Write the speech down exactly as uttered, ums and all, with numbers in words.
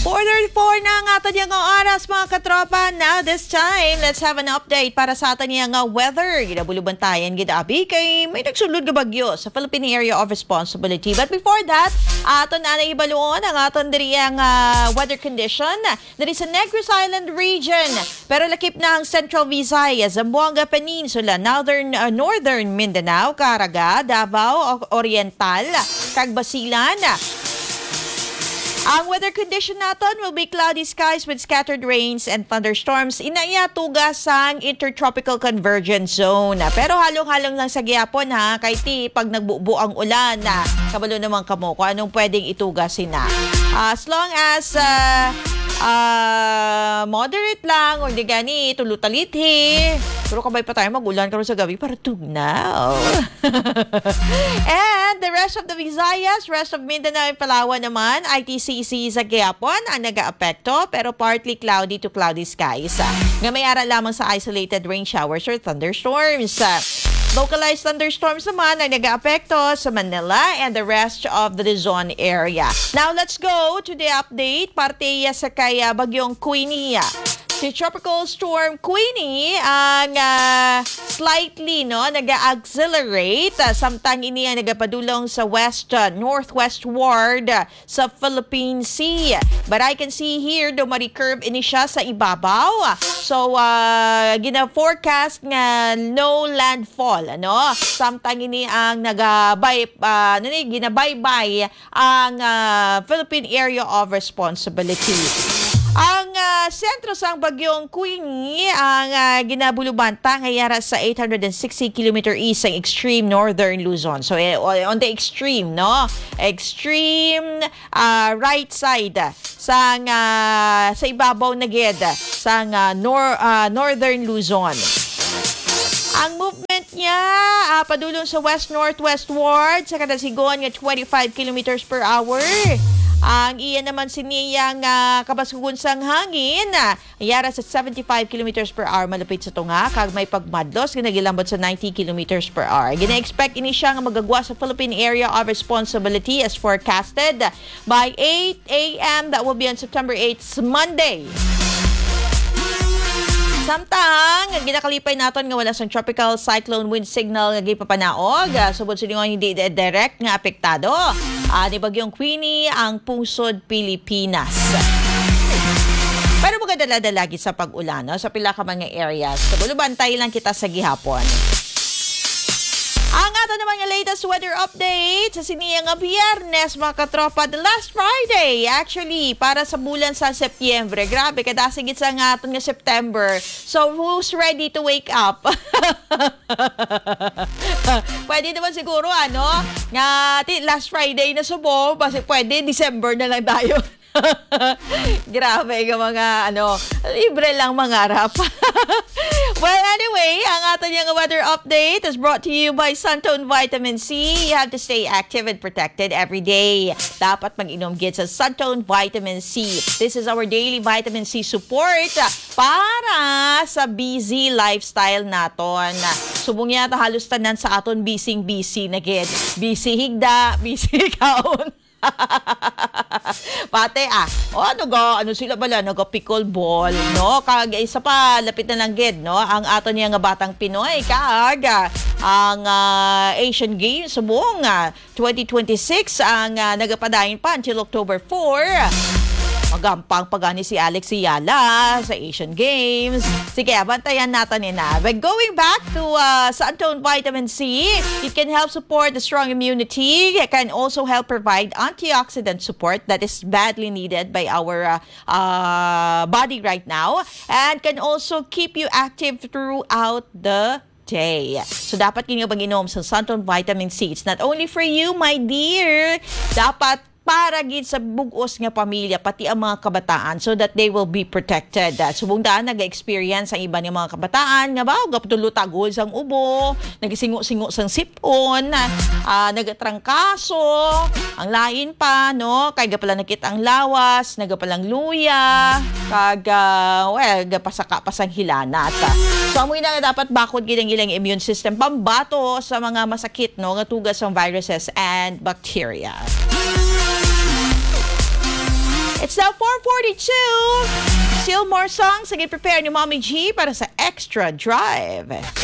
four thirty-four na ang ato niyang oras mga katropa. Now this time, let's have an update para sa ato niyang weather. Ginabulubantayan, gidabi kay may nagsulod nga bagyo sa Philippine Area of Responsibility. But before that, ato na naibaluon ang aton diriyang uh, weather condition diri sa Negros Island region. Pero lakip na ang Central Visayas, Zamboanga Peninsula, Northern uh, Northern Mindanao, Caraga, Davao Oriental, kag Basilan. Ang weather condition natin will be cloudy skies with scattered rains and thunderstorms. Inaya tugas ang intertropical convergence zone. Pero halong-halong lang sa gihapon ha, kay ti pag nagbubo ang ulan na kabalo naman kamo kung anong pwedeng itugasin na. As long as uh, uh, moderate lang, o di gani tulutalithi. Pero kabay pa tayo mag-ulan karon sa gabi para tugnaw. And the rest of the Visayas, rest of Mindanao and Palawan naman, I T C C sa gihapon ang nag-aapekto pero partly cloudy to cloudy skies. Nga may ara lamang sa isolated rain showers or thunderstorms. Localized thunderstorms naman ay nag-aapekto sa Manila and the rest of the Luzon area. Now let's go to the update parte sa kaya bagyong Queenie. Si Tropical Storm Queenie ang uh, slightly no nag-accelerate uh, samtang ini ang nagapadulong sa west uh, northwestward uh, sa Philippine Sea. But I can see here dumari curve ini siya sa ibabaw. So uh, gina-forecast nga no landfall ano. Samtang ini ang nagabay uh, ano ni ginabaybay ang uh, Philippine Area of Responsibility. Ang uh, sentro sa bagyong Queenie ang uh, ginabulubanta ngayara sa eight hundred sixty kilometer east ng extreme northern Luzon. So eh, on the extreme, no? Extreme uh, right side sa uh, sa ibabaw na gid sa uh, nor, uh, northern Luzon. Ang movement niya uh, padulong sa west-northwestward sa kadasigon nga twenty-five kilometers per hour. Ang iyan naman siniyang uh, kabaskugunsang hangin uh, yara sa seventy-five kilometers per hour malapit sa tunga kag may pagmadlos ginagilambot sa ninety kilometers per hour. Gina-expect ini siya nga magagwa sa Philippine Area of Responsibility as forecasted by eight a m That will be on September eighth, Monday. Samtang, ginakalipay naton nga wala sang tropical cyclone wind signal nga gipapanaog. Subod sa lingon hindi direct nga apektado. Uh, ni bagyong Queenie ang pusod Pilipinas. Pero magadala-dala lagi sa pag-ulan no? Sa pila ka mga areas. So, bulubantay lang kita sa gihapon. Ang ato naman nga latest weather update sa siniyang nga Biyernes mga katropa, the last Friday actually para sa bulan sa Setyembre. Grabe, kadasigit sa nga aton nga September. So who's ready to wake up? Pwede naman siguro ano, nga last Friday na subo, basi pwede December na lang tayo. Grabe ka mga ano, libre lang mangarap. Well, anyway, ang ato niyang weather update is brought to you by Suntone Vitamin C. You have to stay active and protected every day. Dapat mag-inom gid sa Suntone Vitamin C. This is our daily vitamin C support para sa busy lifestyle naton. Subong yata halos tanan sa aton busy-busy na gid. Busy higda, busy kaon. Pate ah, o ano ga, ano sila bala, naga pickleball, no? Kag isa pa, lapit na lang gid, no? Ang ato niya nga batang Pinoy, kag ang uh, Asian Games subong uh, twenty twenty-six ang uh, nagapadayon pa until October fourth. Magampang pagani si Alex Yala sa Asian Games. Sige, abantayan natin ina. But going back to uh, Suntone Vitamin C, it can help support the strong immunity. It can also help provide antioxidant support that is badly needed by our uh, uh, body right now. And can also keep you active throughout the day. So, dapat kinyo bang inom sa Suntone Vitamin C. It's not only for you, my dear. Dapat para gid sa bugos nga pamilya pati ang mga kabataan so that they will be protected. Subong daan nag-experience ang iba ng mga kabataan nga ba gaptulutagol sang ubo, nagisingo-singo sang sipon, uh, nagatrangkaso, ang lain pa no, kay gapala nakita ang lawas, nagapalang luya, kag uh, well gapasaka pasang hilanat. So amoy na nga dapat bakod gid ang ilang immune system pambato sa mga masakit no nga tugas ng viruses and bacteria. It's now four forty-two. Still more songs. Sige, prepare ni Mommy G para sa Extra Drive.